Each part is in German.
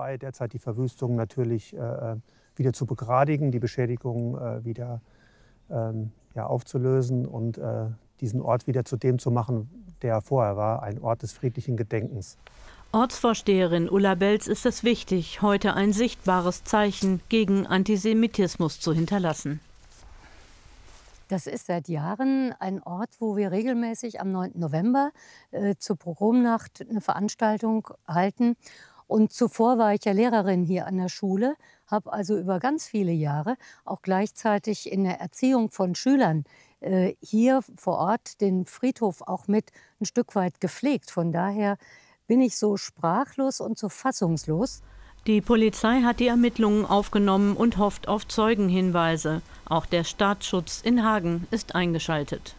dabei, derzeit die Verwüstung natürlich wieder zu begradigen, die Beschädigungen wieder aufzulösen und diesen Ort wieder zu dem zu machen, der er vorher war, ein Ort des friedlichen Gedenkens. Ortsvorsteherin Ulla Belz ist es wichtig, heute ein sichtbares Zeichen gegen Antisemitismus zu hinterlassen. Das ist seit Jahren ein Ort, wo wir regelmäßig am 9. November zur Pogromnacht eine Veranstaltung halten. Und zuvor war ich ja Lehrerin hier an der Schule, habe also über ganz viele Jahre auch gleichzeitig in der Erziehung von Schülern hier vor Ort den Friedhof auch mit ein Stück weit gepflegt. Von daher bin ich so sprachlos und so fassungslos. Die Polizei hat die Ermittlungen aufgenommen und hofft auf Zeugenhinweise. Auch der Staatsschutz in Hagen ist eingeschaltet.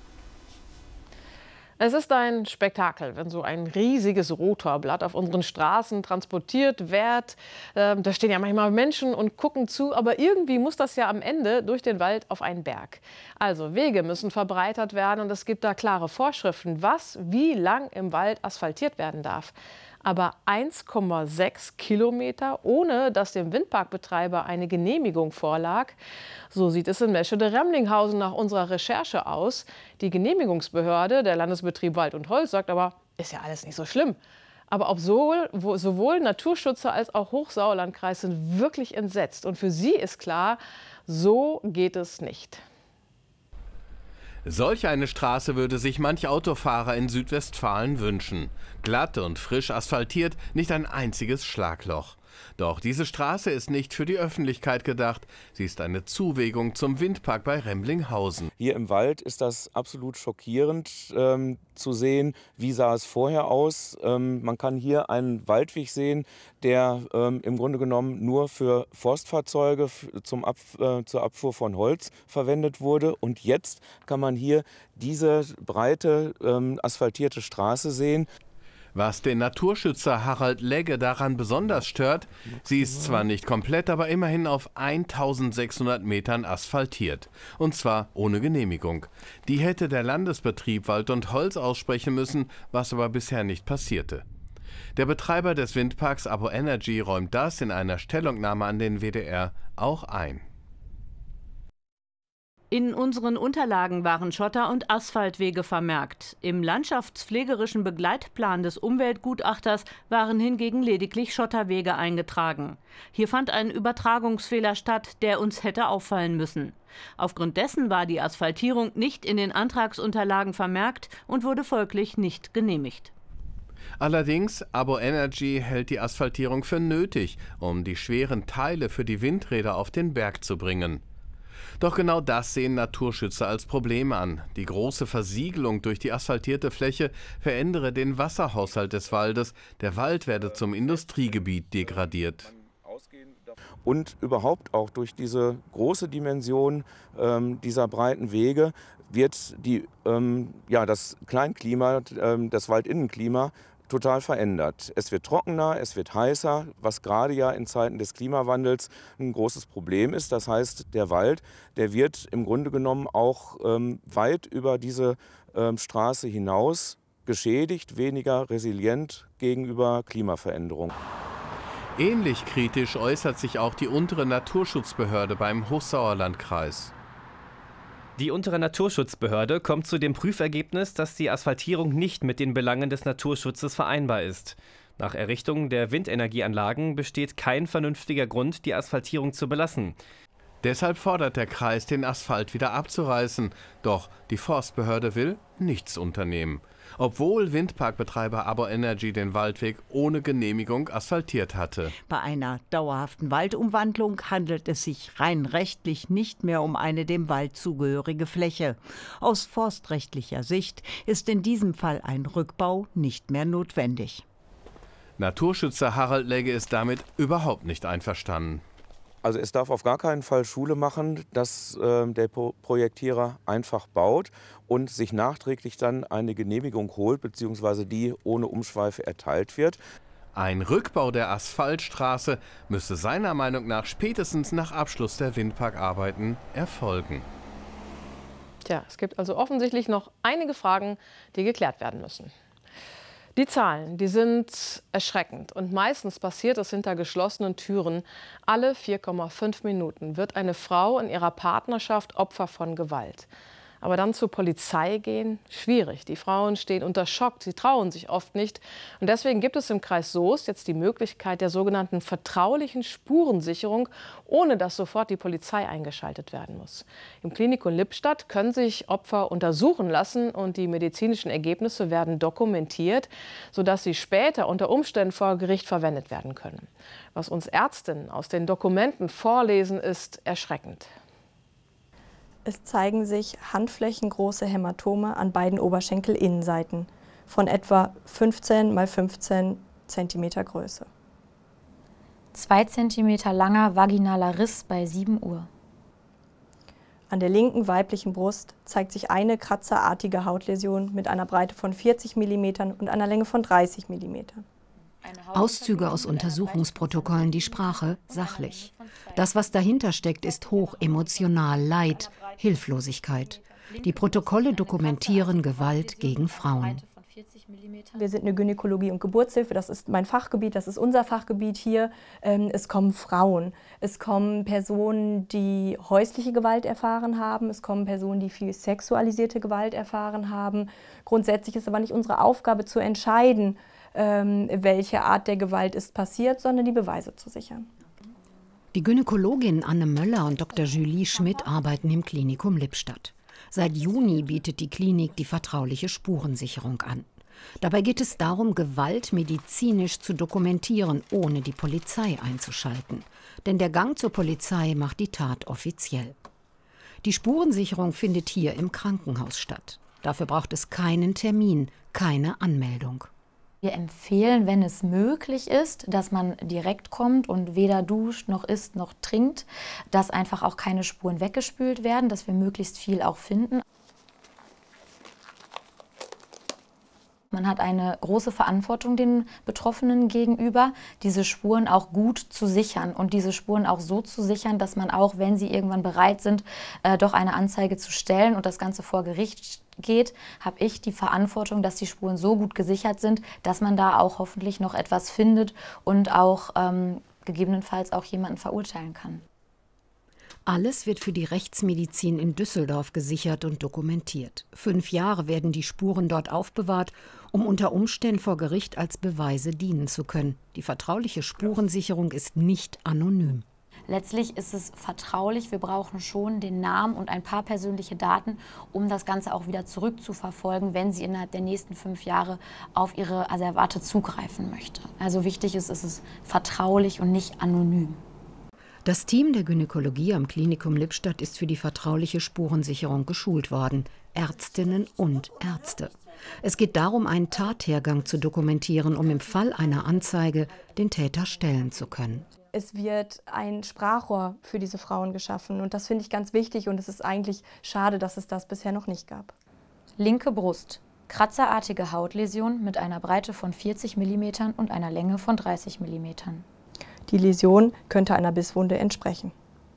Es ist ein Spektakel, wenn so ein riesiges Rotorblatt auf unseren Straßen transportiert wird. Da stehen ja manchmal Menschen und gucken zu, aber irgendwie muss das ja am Ende durch den Wald auf einen Berg. Also Wege müssen verbreitert werden und es gibt da klare Vorschriften, was wie lang im Wald asphaltiert werden darf. Aber 1,6 Kilometer, ohne dass dem Windparkbetreiber eine Genehmigung vorlag. So sieht es in Meschede-Remlinghausen nach unserer Recherche aus. Die Genehmigungsbehörde, der Landesbetrieb Wald und Holz, sagt aber, ist ja alles nicht so schlimm. Aber ob sowohl Naturschützer als auch Hochsauerlandkreis sind wirklich entsetzt. Und für sie ist klar, so geht es nicht. Solch eine Straße würde sich manch Autofahrer in Südwestfalen wünschen. Glatt und frisch asphaltiert, nicht ein einziges Schlagloch. Doch diese Straße ist nicht für die Öffentlichkeit gedacht. Sie ist eine Zuwegung zum Windpark bei Remlinghausen. Hier im Wald ist das absolut schockierend zu sehen. Wie sah es vorher aus? Man kann hier einen Waldweg sehen, der im Grunde genommen nur für Forstfahrzeuge zur Abfuhr von Holz verwendet wurde. Und jetzt kann man hier diese breite asphaltierte Straße sehen. Was den Naturschützer Harald Legge daran besonders stört, sie ist zwar nicht komplett, aber immerhin auf 1600 Metern asphaltiert. Und zwar ohne Genehmigung. Die hätte der Landesbetrieb Wald und Holz aussprechen müssen, was aber bisher nicht passierte. Der Betreiber des Windparks Abo Energy räumt das in einer Stellungnahme an den WDR auch ein. In unseren Unterlagen waren Schotter- und Asphaltwege vermerkt. Im landschaftspflegerischen Begleitplan des Umweltgutachters waren hingegen lediglich Schotterwege eingetragen. Hier fand ein Übertragungsfehler statt, der uns hätte auffallen müssen. Aufgrund dessen war die Asphaltierung nicht in den Antragsunterlagen vermerkt und wurde folglich nicht genehmigt. Allerdings, Abo Energy hält die Asphaltierung für nötig, um die schweren Teile für die Windräder auf den Berg zu bringen. Doch genau das sehen Naturschützer als Problem an. Die große Versiegelung durch die asphaltierte Fläche verändere den Wasserhaushalt des Waldes. Der Wald werde zum Industriegebiet degradiert. Und überhaupt auch durch diese große Dimension dieser breiten Wege wird das Kleinklima, das Waldinnenklima, total verändert. Es wird trockener, es wird heißer, was gerade ja in Zeiten des Klimawandels ein großes Problem ist. Das heißt, der Wald, der wird im Grunde genommen auch weit über diese Straße hinaus geschädigt, weniger resilient gegenüber Klimaveränderungen. Ähnlich kritisch äußert sich auch die untere Naturschutzbehörde beim Hochsauerlandkreis. Die untere Naturschutzbehörde kommt zu dem Prüfergebnis, dass die Asphaltierung nicht mit den Belangen des Naturschutzes vereinbar ist. Nach Errichtung der Windenergieanlagen besteht kein vernünftiger Grund, die Asphaltierung zu belassen. Deshalb fordert der Kreis, den Asphalt wieder abzureißen. Doch die Forstbehörde will nichts unternehmen. Obwohl Windparkbetreiber Abo Energy den Waldweg ohne Genehmigung asphaltiert hatte. Bei einer dauerhaften Waldumwandlung handelt es sich rein rechtlich nicht mehr um eine dem Wald zugehörige Fläche. Aus forstrechtlicher Sicht ist in diesem Fall ein Rückbau nicht mehr notwendig. Naturschützer Harald Legge ist damit überhaupt nicht einverstanden. Also es darf auf gar keinen Fall Schule machen, dass der Projektierer einfach baut und sich nachträglich dann eine Genehmigung holt, beziehungsweise die ohne Umschweife erteilt wird. Ein Rückbau der Asphaltstraße müsse seiner Meinung nach spätestens nach Abschluss der Windparkarbeiten erfolgen. Tja, es gibt also offensichtlich noch einige Fragen, die geklärt werden müssen. Die Zahlen, die sind erschreckend und meistens passiert es hinter geschlossenen Türen. Alle 4,5 Minuten wird eine Frau in ihrer Partnerschaft Opfer von Gewalt. Aber dann zur Polizei gehen, schwierig. Die Frauen stehen unter Schock, sie trauen sich oft nicht. Und deswegen gibt es im Kreis Soest jetzt die Möglichkeit der sogenannten vertraulichen Spurensicherung, ohne dass sofort die Polizei eingeschaltet werden muss. Im Klinikum Lippstadt können sich Opfer untersuchen lassen und die medizinischen Ergebnisse werden dokumentiert, sodass sie später unter Umständen vor Gericht verwendet werden können. Was uns Ärztinnen aus den Dokumenten vorlesen, ist erschreckend. Es zeigen sich handflächengroße Hämatome an beiden Oberschenkelinnenseiten von etwa 15 x 15 cm Größe. 2 cm langer vaginaler Riss bei 7 Uhr. An der linken weiblichen Brust zeigt sich eine kratzerartige Hautläsion mit einer Breite von 40 mm und einer Länge von 30 mm. Auszüge aus Untersuchungsprotokollen, die Sprache sachlich. Das, was dahinter steckt, ist hoch emotional, Leid, Hilflosigkeit. Die Protokolle dokumentieren Gewalt gegen Frauen. Wir sind eine Gynäkologie- und Geburtshilfe, das ist mein Fachgebiet, das ist unser Fachgebiet hier. Es kommen Frauen, es kommen Personen, die häusliche Gewalt erfahren haben, es kommen Personen, die viel sexualisierte Gewalt erfahren haben. Grundsätzlich ist aber nicht unsere Aufgabe zu entscheiden, welche Art der Gewalt ist passiert, sondern die Beweise zu sichern. Die Gynäkologin Anne Möller und Dr. Julie Schmidt arbeiten im Klinikum Lippstadt. Seit Juni bietet die Klinik die vertrauliche Spurensicherung an. Dabei geht es darum, Gewalt medizinisch zu dokumentieren, ohne die Polizei einzuschalten. Denn der Gang zur Polizei macht die Tat offiziell. Die Spurensicherung findet hier im Krankenhaus statt. Dafür braucht es keinen Termin, keine Anmeldung. Wir empfehlen, wenn es möglich ist, dass man direkt kommt und weder duscht, noch isst, noch trinkt, dass einfach auch keine Spuren weggespült werden, dass wir möglichst viel auch finden. Man hat eine große Verantwortung den Betroffenen gegenüber, diese Spuren auch gut zu sichern und diese Spuren auch so zu sichern, dass man auch, wenn sie irgendwann bereit sind, doch eine Anzeige zu stellen und das Ganze vor Gericht geht, habe ich die Verantwortung, dass die Spuren so gut gesichert sind, dass man da auch hoffentlich noch etwas findet und auch gegebenenfalls auch jemanden verurteilen kann. Alles wird für die Rechtsmedizin in Düsseldorf gesichert und dokumentiert. 5 Jahre werden die Spuren dort aufbewahrt, um unter Umständen vor Gericht als Beweise dienen zu können. Die vertrauliche Spurensicherung ist nicht anonym. Letztlich ist es vertraulich. Wir brauchen schon den Namen und ein paar persönliche Daten, um das Ganze auch wieder zurückzuverfolgen, wenn sie innerhalb der nächsten 5 Jahre auf ihre Asservate zugreifen möchte. Also wichtig ist, es ist vertraulich und nicht anonym. Das Team der Gynäkologie am Klinikum Lippstadt ist für die vertrauliche Spurensicherung geschult worden. Ärztinnen und Ärzte. Es geht darum, einen Tathergang zu dokumentieren, um im Fall einer Anzeige den Täter stellen zu können. Es wird ein Sprachrohr für diese Frauen geschaffen und das finde ich ganz wichtig und es ist eigentlich schade, dass es das bisher noch nicht gab. Linke Brust. Kratzerartige Hautläsion mit einer Breite von 40 mm und einer Länge von 30 mm. Die Läsion könnte einer Bisswunde entsprechen.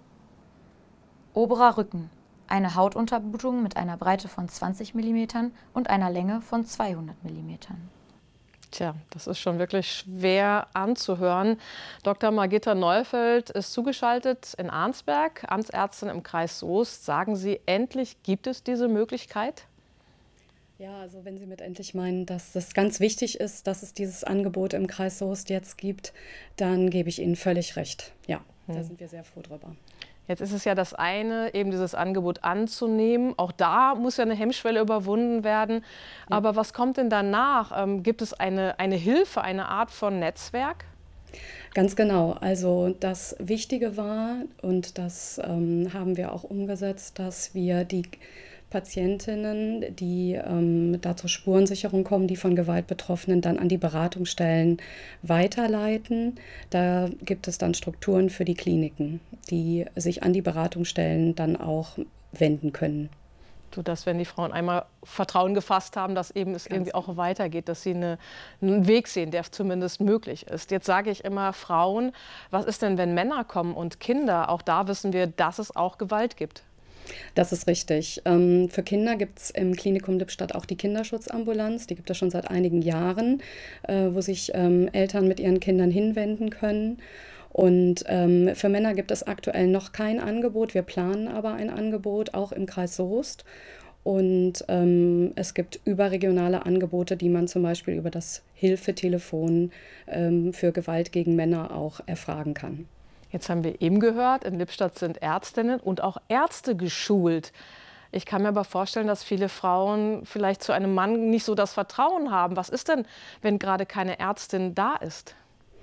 Oberer Rücken. Eine Hautunterblutung mit einer Breite von 20 mm und einer Länge von 200 mm. Tja, das ist schon wirklich schwer anzuhören. Dr. Margitta Neufeld ist zugeschaltet in Arnsberg, Amtsärztin im Kreis Soest. Sagen Sie, endlich gibt es diese Möglichkeit? Ja, also wenn Sie mit endlich meinen, dass es ganz wichtig ist, dass es dieses Angebot im Kreis Soest jetzt gibt, dann gebe ich Ihnen völlig recht. Ja, da sind wir sehr froh drüber. Jetzt ist es ja das eine, eben dieses Angebot anzunehmen. Auch da muss ja eine Hemmschwelle überwunden werden. Ja. Aber was kommt denn danach? Gibt es eine Hilfe, eine Art von Netzwerk? Ganz genau. Also das Wichtige war, und das haben wir auch umgesetzt, dass wir die Patientinnen, die da zur Spurensicherung kommen, die von Gewalt Betroffenen, dann an die Beratungsstellen weiterleiten. Da gibt es dann Strukturen für die Kliniken, die sich an die Beratungsstellen dann auch wenden können. Sodass, wenn die Frauen einmal Vertrauen gefasst haben, dass eben es irgendwie auch weitergeht, dass sie einen Weg sehen, der zumindest möglich ist. Jetzt sage ich immer Frauen, was ist denn, wenn Männer kommen und Kinder? Auch da wissen wir, dass es auch Gewalt gibt. Das ist richtig. Für Kinder gibt es im Klinikum Lippstadt auch die Kinderschutzambulanz. Die gibt es schon seit einigen Jahren, wo sich Eltern mit ihren Kindern hinwenden können. Und für Männer gibt es aktuell noch kein Angebot. Wir planen aber ein Angebot, auch im Kreis Soest. Und es gibt überregionale Angebote, die man zum Beispiel über das Hilfetelefon für Gewalt gegen Männer auch erfragen kann. Jetzt haben wir eben gehört, in Lippstadt sind Ärztinnen und auch Ärzte geschult. Ich kann mir aber vorstellen, dass viele Frauen vielleicht zu einem Mann nicht so das Vertrauen haben. Was ist denn, wenn gerade keine Ärztin da ist?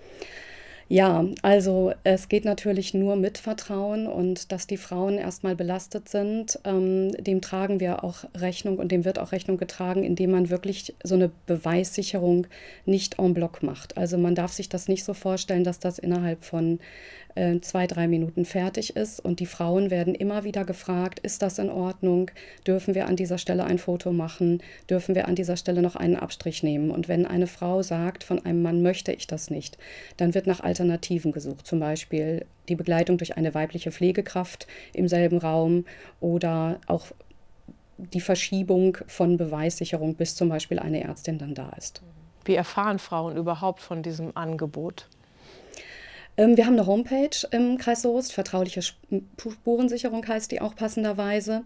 Ja, also es geht natürlich nur mit Vertrauen, und dass die Frauen erstmal belastet sind, dem tragen wir auch Rechnung, und dem wird auch Rechnung getragen, indem man wirklich so eine Beweissicherung nicht en bloc macht. Also man darf sich das nicht so vorstellen, dass das innerhalb von 2-3 Minuten fertig ist, und die Frauen werden immer wieder gefragt, ist das in Ordnung, dürfen wir an dieser Stelle ein Foto machen, dürfen wir an dieser Stelle noch einen Abstrich nehmen. Und wenn eine Frau sagt, von einem Mann möchte ich das nicht, dann wird nach Alternativen gesucht, zum Beispiel die Begleitung durch eine weibliche Pflegekraft im selben Raum oder auch die Verschiebung von Beweissicherung, bis zum Beispiel eine Ärztin dann da ist. Wie erfahren Frauen überhaupt von diesem Angebot? Wir haben eine Homepage im Kreis Soest, vertrauliche Spurensicherung heißt die auch passenderweise.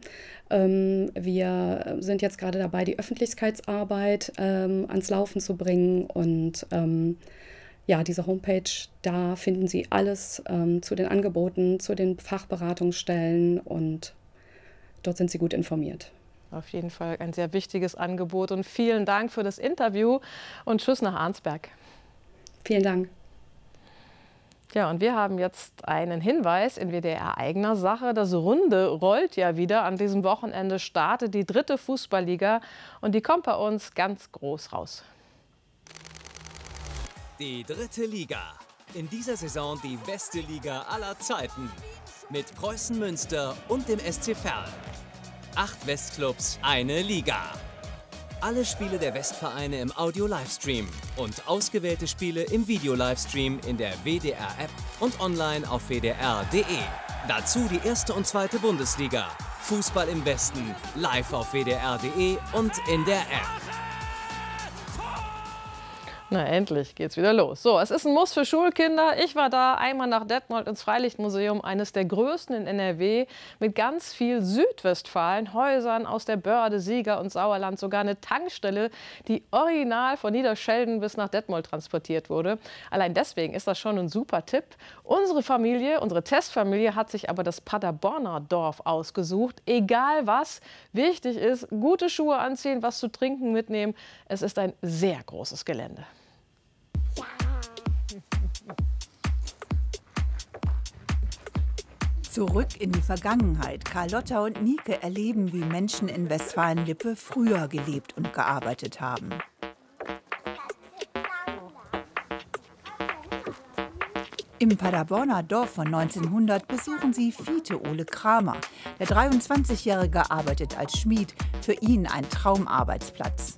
Wir sind jetzt gerade dabei, die Öffentlichkeitsarbeit ans Laufen zu bringen, und ja, diese Homepage, da finden Sie alles zu den Angeboten, zu den Fachberatungsstellen, und dort sind Sie gut informiert. Auf jeden Fall ein sehr wichtiges Angebot, und vielen Dank für das Interview und tschüss nach Arnsberg. Vielen Dank. Ja, und wir haben jetzt einen Hinweis in WDR eigener Sache. Das Runde rollt ja wieder. An diesem Wochenende startet die 3. Fußballliga, und die kommt bei uns ganz groß raus. Die 3. Liga. In dieser Saison die beste Liga aller Zeiten. Mit Preußen Münster und dem SC Verl. 8 Westclubs, eine Liga. Alle Spiele der Westvereine im Audio-Livestream und ausgewählte Spiele im Video-Livestream in der WDR-App und online auf wdr.de. Dazu die 1. und 2. Bundesliga. Fußball im Westen, live auf wdr.de und in der App. Na, endlich geht's wieder los. So, es ist ein Muss für Schulkinder. Ich war da einmal nach Detmold ins Freilichtmuseum, eines der größten in NRW, mit ganz viel Südwestfalen, Häusern aus der Börde, Sieger und Sauerland, sogar eine Tankstelle, die original von Niederschelden bis nach Detmold transportiert wurde. Allein deswegen ist das schon ein super Tipp. Unsere Familie, unsere Testfamilie, hat sich aber das Paderborner Dorf ausgesucht. Egal was, wichtig ist, gute Schuhe anziehen, was zu trinken mitnehmen. Es ist ein sehr großes Gelände. Zurück in die Vergangenheit. Carlotta und Nike erleben, wie Menschen in Westfalen-Lippe früher gelebt und gearbeitet haben. Im Paderborner Dorf von 1900 besuchen sie Fiete Ole Kramer. Der 23-Jährige arbeitet als Schmied, für ihn ein Traumarbeitsplatz.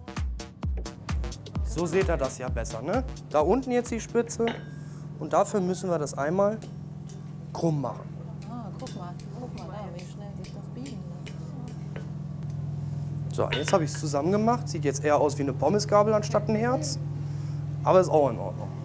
So seht ihr das ja besser, ne? Da unten jetzt die Spitze, und dafür müssen wir das einmal krumm machen. Ah, guck mal, wie schnell sich das biegen lässt. So, jetzt habe ich es zusammen gemacht. Sieht jetzt eher aus wie eine Pommesgabel anstatt ein Herz, aber ist auch in Ordnung.